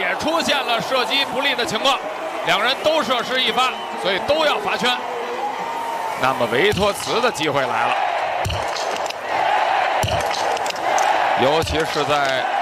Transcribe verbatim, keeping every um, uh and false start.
也出现了射击不利的情况，两人都射失一发，所以都要罚圈。那么维托茨的机会来了，尤其是在